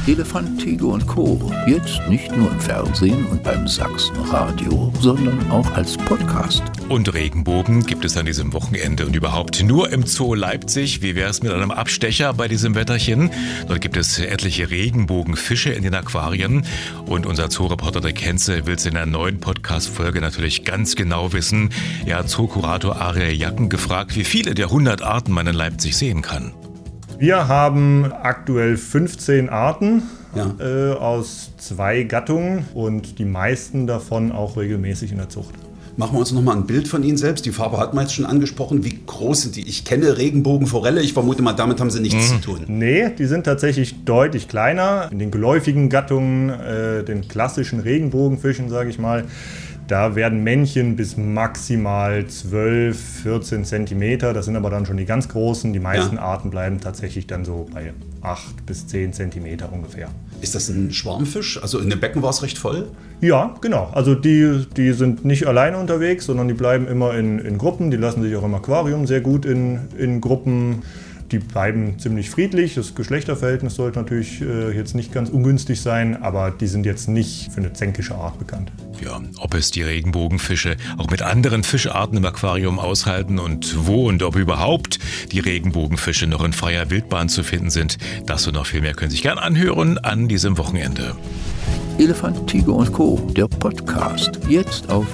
Elefant, Tiger und Co. Jetzt nicht nur im Fernsehen und beim Sachsenradio, sondern auch als Podcast. Und Regenbogen gibt es an diesem Wochenende und überhaupt nur im Zoo Leipzig. Wie wäre es mit einem Abstecher bei diesem Wetterchen? Dort gibt es etliche Regenbogenfische in den Aquarien. Und unser Zoo-Reporter der Kenze will es in einer neuen Podcast-Folge natürlich ganz genau wissen. Er hat Zoo-Kurator Ariel Jacken gefragt, wie viele der 100 Arten man in Leipzig sehen kann. Wir haben aktuell 15 Arten aus 2 Gattungen und die meisten davon auch regelmäßig in der Zucht. Machen wir uns nochmal ein Bild von Ihnen selbst. Die Farbe hat man jetzt schon angesprochen. Wie groß sind die? Ich kenne Regenbogenforelle. Ich vermute mal, damit haben sie nichts zu tun. Nee, die sind tatsächlich deutlich kleiner. In den geläufigen Gattungen, den klassischen Regenbogenfischen, sage ich mal, da werden Männchen bis maximal 12, 14 Zentimeter. Das sind aber dann schon die ganz großen. Die meisten Arten bleiben tatsächlich dann so bei 8 bis 10 Zentimeter ungefähr. Ist das ein Schwarmfisch? Also in dem Becken war es recht voll? Ja, genau. Also die sind nicht alleine unterwegs, sondern die bleiben immer in Gruppen. Die lassen sich auch im Aquarium sehr gut in Gruppen. Die bleiben ziemlich friedlich. Das Geschlechterverhältnis sollte natürlich jetzt nicht ganz ungünstig sein, aber die sind jetzt nicht für eine zänkische Art bekannt. Ja, ob es die Regenbogenfische auch mit anderen Fischarten im Aquarium aushalten und wo und ob überhaupt die Regenbogenfische noch in freier Wildbahn zu finden sind, das und noch viel mehr können Sie sich gern anhören an diesem Wochenende. Elefant, Tiger und Co., der Podcast. Jetzt auf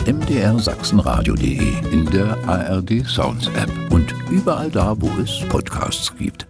mdrsachsenradio.de, in der ARD Sounds App und überall da, wo es Podcasts gibt.